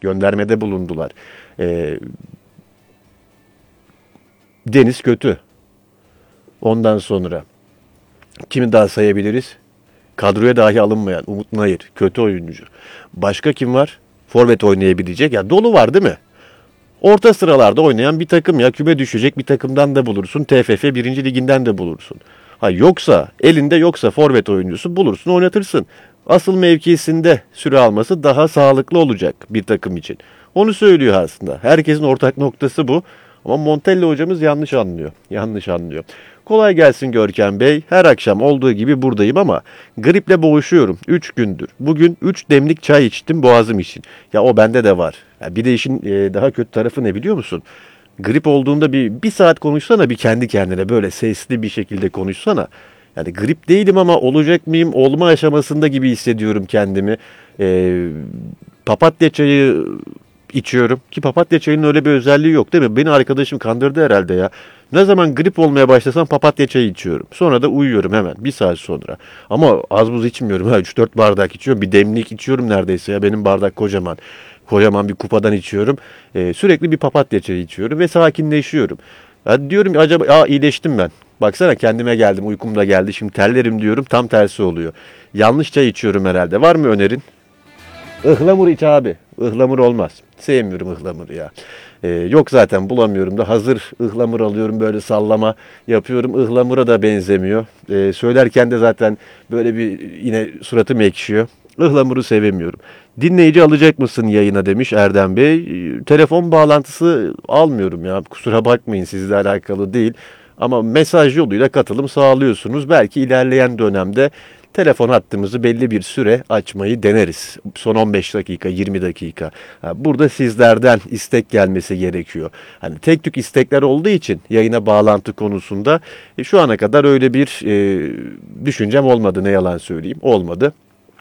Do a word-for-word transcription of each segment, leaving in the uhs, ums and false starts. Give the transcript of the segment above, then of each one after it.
Göndermede bulundular. Ee, Deniz kötü. Ondan sonra kimi daha sayabiliriz? Kadroya dahi alınmayan Umut Nayır. Kötü oyuncu. Başka kim var? Forvet oynayabilecek. Ya dolu var değil mi? Orta sıralarda oynayan bir takım ya. Küme düşecek bir takımdan da bulursun. T F F birinci liginden de bulursun. Ha yoksa elinde yoksa forvet oyuncusu bulursun oynatırsın. Asıl mevkisinde süre alması daha sağlıklı olacak bir takım için. Onu söylüyor aslında. Herkesin ortak noktası bu. Ama Montella hocamız yanlış anlıyor. Yanlış anlıyor. Kolay gelsin Görkem Bey. Her akşam olduğu gibi buradayım ama griple boğuşuyorum. üç gündür. Bugün üç demlik çay içtim boğazım için. Ya o bende de var. Ya bir de işin e, daha kötü tarafı ne biliyor musun? Grip olduğunda bir, bir saat konuşsana bir kendi kendine böyle sesli bir şekilde konuşsana. Yani grip değilim ama olacak mıyım olma aşamasında gibi hissediyorum kendimi. Ee, papatya çayı içiyorum ki papatya çayının öyle bir özelliği yok değil mi? Beni arkadaşım kandırdı herhalde ya. Ne zaman grip olmaya başlasam papatya çayı içiyorum. Sonra da uyuyorum hemen bir saat sonra. Ama az buz içmiyorum. Ha, üç dört bardak içiyorum. Bir demlik içiyorum neredeyse ya. Benim bardak kocaman. Kocaman bir kupadan içiyorum. Ee, sürekli bir papatya çayı içiyorum ve sakinleşiyorum. Ya diyorum acaba aa, iyileştim ben. Baksana kendime geldim uykum da geldi. Şimdi terlerim diyorum tam tersi oluyor. Yanlış çay içiyorum herhalde. Var mı önerin? Ihlamur iç abi. Ihlamur olmaz. Sevmiyorum ıhlamuru ya. Ee, yok zaten bulamıyorum da hazır ıhlamur alıyorum böyle sallama yapıyorum. Ihlamura da benzemiyor. Ee, söylerken de zaten böyle bir yine suratım ekşiyor. Ihlamuru sevemiyorum. Dinleyici alacak mısın yayına demiş Erdem Bey. Ee, telefon bağlantısı almıyorum ya. Kusura bakmayın sizle alakalı değil. Ama mesaj yoluyla katılım sağlıyorsunuz. Belki ilerleyen dönemde telefon hattımızı belli bir süre açmayı deneriz. Son on beş dakika, yirmi dakika. Burada sizlerden istek gelmesi gerekiyor. Hani tek tük istekler olduğu için yayına bağlantı konusunda e, şu ana kadar öyle bir e, düşüncem olmadı ne yalan söyleyeyim. Olmadı.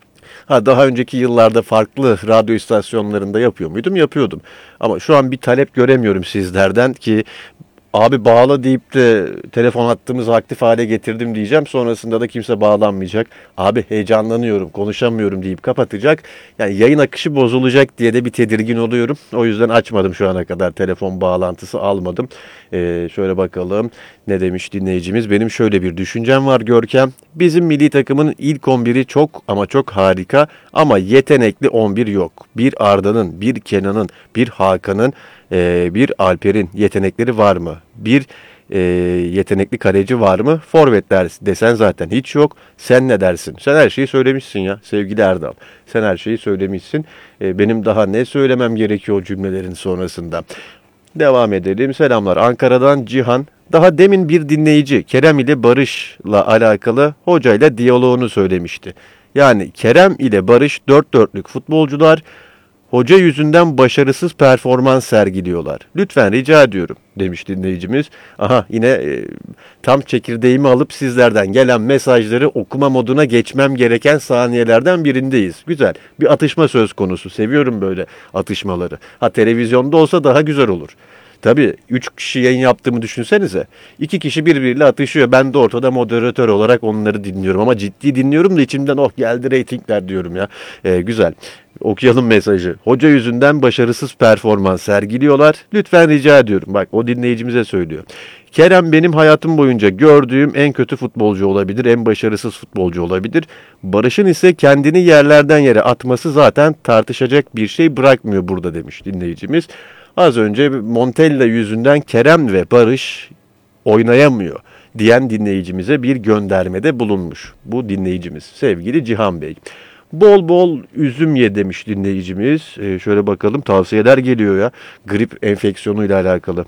Ha daha önceki yıllarda farklı radyo istasyonlarında yapıyor muydum? Yapıyordum. Ama şu an bir talep göremiyorum sizlerden ki abi bağla deyip de telefon hattımızı aktif hale getirdim diyeceğim. Sonrasında da kimse bağlanmayacak. Abi heyecanlanıyorum, konuşamıyorum deyip kapatacak. Yani yayın akışı bozulacak diye de bir tedirgin oluyorum. O yüzden açmadım şu ana kadar telefon bağlantısı almadım. Ee, şöyle bakalım ne demiş dinleyicimiz. Benim şöyle bir düşüncem var Görkem. Bizim milli takımın ilk on biri çok ama çok harika ama yetenekli on bir yok. Bir Arda'nın, bir Kenan'ın, bir Hakan'ın, Ee, bir Alper'in yetenekleri var mı? Bir e, yetenekli kaleci var mı? Forvetler desen zaten hiç yok. Sen ne dersin? Sen her şeyi söylemişsin ya sevgili Erdal. Sen her şeyi söylemişsin. Ee, benim daha ne söylemem gerekiyor o cümlelerin sonrasında? Devam edelim. Selamlar. Ankara'dan Cihan. Daha demin bir dinleyici Kerem ile Barış'la alakalı hocayla diyaloğunu söylemişti. Yani Kerem ile Barış dört dörtlük futbolcular. Hoca yüzünden başarısız performans sergiliyorlar. Lütfen rica ediyorum demiş dinleyicimiz. Aha yine e, tam çekirdeğimi alıp sizlerden gelen mesajları okuma moduna geçmem gereken saniyelerden birindeyiz. Güzel bir atışma söz konusu. Seviyorum böyle atışmaları. Ha televizyonda olsa daha güzel olur. Tabii üç kişi yayın yaptığımı düşünsenize. iki kişi birbiriyle atışıyor. Ben de ortada moderatör olarak onları dinliyorum. Ama ciddi dinliyorum da içimden oh geldi reytingler diyorum ya. Ee, güzel. Okuyalım mesajı. Hoca yüzünden başarısız performans sergiliyorlar. Lütfen rica ediyorum. Bak o dinleyicimize söylüyor. Kerem benim hayatım boyunca gördüğüm en kötü futbolcu olabilir. En başarısız futbolcu olabilir. Barış'ın ise kendini yerlerden yere atması zaten tartışacak bir şey bırakmıyor burada demiş dinleyicimiz. Az önce Montella yüzünden Kerem ve Barış oynayamıyor diyen dinleyicimize bir göndermede bulunmuş. Bu dinleyicimiz sevgili Cihan Bey. Bol bol üzüm ye demiş dinleyicimiz. Ee, şöyle bakalım tavsiyeler geliyor ya. Grip enfeksiyonuyla alakalı.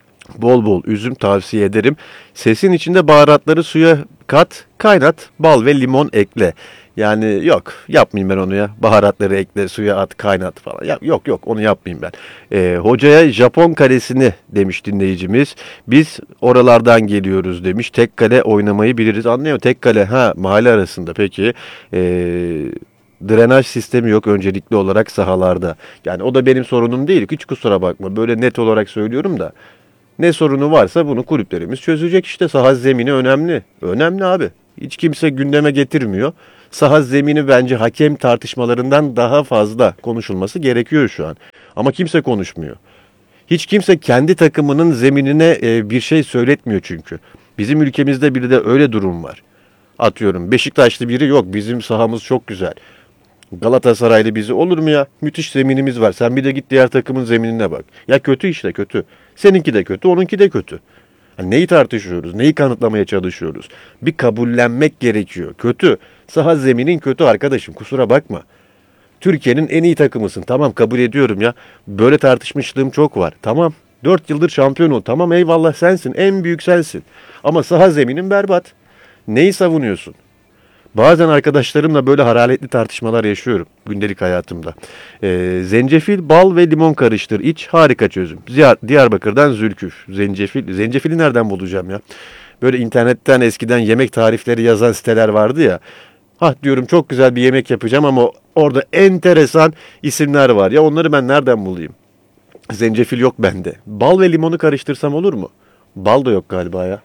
Bol bol üzüm tavsiye ederim. Sesin içinde baharatları suya kat, kaynat, bal ve limon ekle. Yani yok yapmayayım ben onu ya. Baharatları ekle, suya at, kaynat falan. Ya, yok yok onu yapmayayım ben. Ee, hocaya Japon kalesini demiş dinleyicimiz. Biz oralardan geliyoruz demiş. Tek kale oynamayı biliriz. Anlıyor tek kale ha mahalle arasında peki. Eee... Drenaj sistemi yok öncelikli olarak sahalarda. Yani o da benim sorunum değil. Hiç kusura bakma. Böyle net olarak söylüyorum da. Ne sorunu varsa bunu kulüplerimiz çözecek işte. Saha zemini önemli. Önemli abi. Hiç kimse gündeme getirmiyor. Saha zemini bence hakem tartışmalarından daha fazla konuşulması gerekiyor şu an. Ama kimse konuşmuyor. Hiç kimse kendi takımının zeminine e, bir şey söyletmiyor çünkü. Bizim ülkemizde bir de öyle durum var. Atıyorum Beşiktaşlı biri yok bizim sahamız çok güzel. Galatasaraylı bizi olur mu ya? Müthiş zeminimiz var. Sen bir de git diğer takımın zeminine bak. Ya kötü işte kötü. Seninki de kötü, onunki de kötü. Ha, neyi tartışıyoruz? Neyi kanıtlamaya çalışıyoruz? Bir kabullenmek gerekiyor. Kötü. Saha zeminin kötü arkadaşım. Kusura bakma. Türkiye'nin en iyi takımısın. Tamam kabul ediyorum ya. Böyle tartışmışlığım çok var. Tamam. Dört yıldır şampiyon ol. Tamam eyvallah sensin. En büyük sensin. Ama saha zeminin berbat. Neyi savunuyorsun? Bazen arkadaşlarımla böyle hararetli tartışmalar yaşıyorum gündelik hayatımda. Ee, zencefil, bal ve limon karıştır iç harika çözüm. Ziyar, Diyarbakır'dan Zülküf. Zencefil, zencefili nereden bulacağım ya? Böyle internetten eskiden yemek tarifleri yazan siteler vardı ya. Ha diyorum çok güzel bir yemek yapacağım ama orada enteresan isimler var. Ya onları ben nereden bulayım? Zencefil yok bende. Bal ve limonu karıştırsam olur mu? Bal da yok galiba ya.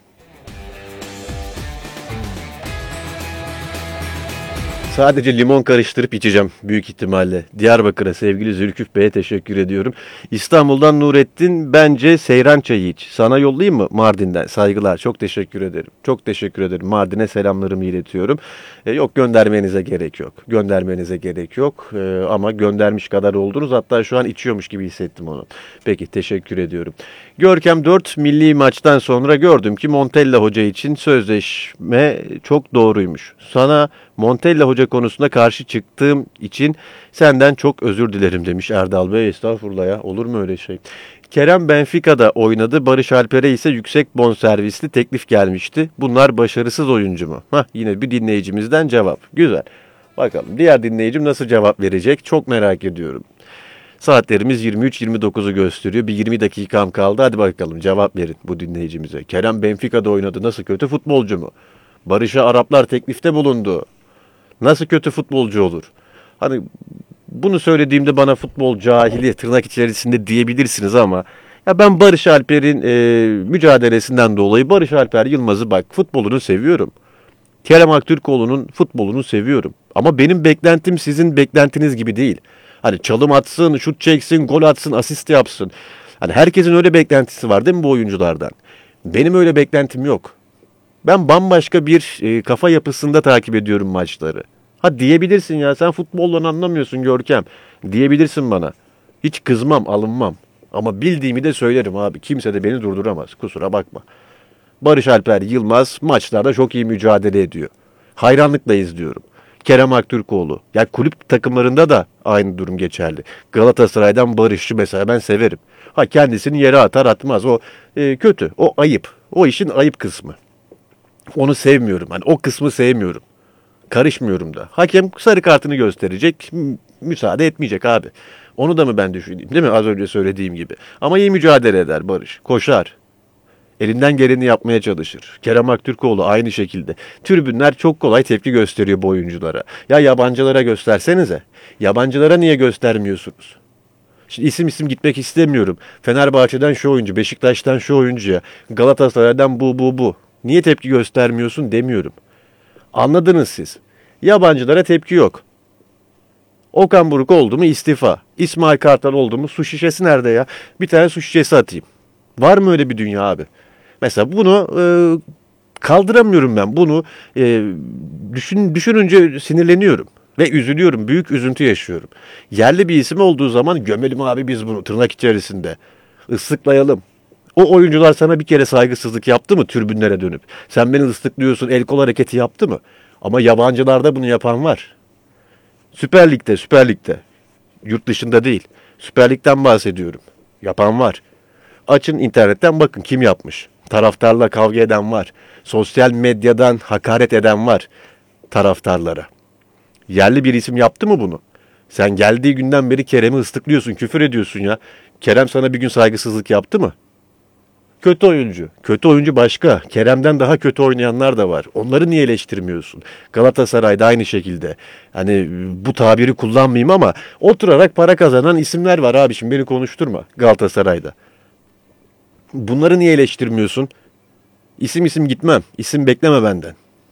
Sadece limon karıştırıp içeceğim büyük ihtimalle. Diyarbakır'a sevgili Zülküf Bey'e teşekkür ediyorum. İstanbul'dan Nurettin bence seyran çayı iç. Sana yollayayım mı Mardin'den? Saygılar. Çok teşekkür ederim. Çok teşekkür ederim. Mardin'e selamlarımı iletiyorum. E, yok göndermenize gerek yok. Göndermenize gerek yok. E, ama göndermiş kadar oldunuz. Hatta şu an içiyormuş gibi hissettim onu. Peki teşekkür ediyorum. Görkem dört milli maçtan sonra gördüm ki Montella Hoca için sözleşme çok doğruymuş. Sana Montella Hoca konusunda karşı çıktığım için senden çok özür dilerim demiş Erdal Bey. Estağfurullah ya olur mu öyle şey? Kerem Benfica'da oynadı. Barış Alper'e ise yüksek bonservisli teklif gelmişti. Bunlar başarısız oyuncu mu? Hah, yine bir dinleyicimizden cevap. Güzel. Bakalım diğer dinleyicim nasıl cevap verecek? Çok merak ediyorum. Saatlerimiz yirmi üç yirmi dokuzu gösteriyor. Bir yirmi dakikam kaldı. Hadi bakalım cevap verin bu dinleyicimize. Kerem Benfica'da oynadı. Nasıl kötü futbolcu mu? Barış'a Araplar teklifte bulundu. Nasıl kötü futbolcu olur? Hani bunu söylediğimde bana futbol cahili tırnak içerisinde diyebilirsiniz ama ya ben Barış Alper'in e, mücadelesinden dolayı Barış Alper Yılmaz'ı bak futbolunu seviyorum. Kerem Aktürkoğlu'nun futbolunu seviyorum. Ama benim beklentim sizin beklentiniz gibi değil. Hani çalım atsın, şut çeksin, gol atsın, asist yapsın. Hani herkesin öyle beklentisi var değil mi bu oyunculardan? Benim öyle beklentim yok. Ben bambaşka bir e, kafa yapısında takip ediyorum maçları. Ha diyebilirsin ya sen futboldan anlamıyorsun Görkem. Diyebilirsin bana. Hiç kızmam, alınmam. Ama bildiğimi de söylerim abi. Kimse de beni durduramaz. Kusura bakma. Barış Alper Yılmaz maçlarda çok iyi mücadele ediyor. Hayranlıkla izliyorum. Kerem Aktürkoğlu. Ya kulüp takımlarında da aynı durum geçerli. Galatasaray'dan Barış'ı mesela ben severim. Ha kendisini yere atar atmaz. O e, kötü. O ayıp. O işin ayıp kısmı. Onu sevmiyorum. Hani o kısmı sevmiyorum. Karışmıyorum da. Hakem sarı kartını gösterecek. Müsaade etmeyecek abi. Onu da mı ben düşüneyim? Değil mi? Az önce söylediğim gibi. Ama iyi mücadele eder Barış. Koşar. Elinden geleni yapmaya çalışır. Kerem Aktürkoğlu aynı şekilde. Tribünler çok kolay tepki gösteriyor bu oyunculara. Ya yabancılara göstersenize. Yabancılara niye göstermiyorsunuz? Şimdi isim isim gitmek istemiyorum. Fenerbahçe'den şu oyuncu, Beşiktaş'tan şu oyuncuya, Galatasaray'dan bu bu bu. Niye tepki göstermiyorsun demiyorum. Anladınız siz. Yabancılara tepki yok. Okan Buruk oldu mu istifa. İsmail Kartal oldu mu su şişesi nerede ya? Bir tane su şişesi atayım. Var mı öyle bir dünya abi? Mesela bunu e, kaldıramıyorum ben. Bunu e, düşün, düşününce sinirleniyorum. Ve üzülüyorum. Büyük üzüntü yaşıyorum. Yerli bir isim olduğu zaman gömelim abi biz bunu tırnak içerisinde. Islıklayalım. O oyuncular sana bir kere saygısızlık yaptı mı tribünlere dönüp? Sen beni ıslıklıyorsun el kol hareketi yaptı mı? Ama yabancılarda bunu yapan var. Süper Lig'de, Süper Lig'de. Yurt dışında değil. Süper Lig'den bahsediyorum. Yapan var. Açın internetten bakın kim yapmış. Taraftarla kavga eden var. Sosyal medyadan hakaret eden var taraftarlara. Yerli bir isim yaptı mı bunu? Sen geldiği günden beri Kerem'i ıslıklıyorsun, küfür ediyorsun ya. Kerem sana bir gün saygısızlık yaptı mı? Kötü oyuncu. Kötü oyuncu başka. Kerem'den daha kötü oynayanlar da var. Onları niye eleştirmiyorsun? Galatasaray'da aynı şekilde. Hani bu tabiri kullanmayayım ama oturarak para kazanan isimler var abi. Şimdi beni konuşturma Galatasaray'da. Bunları niye eleştirmiyorsun? İsim isim gitmem. İsim bekleme benden.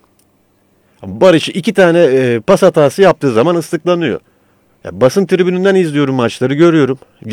Barış iki tane e, pas hatası yaptığı zaman ıslıklanıyor. Ya basın tribününden izliyorum maçları görüyorum.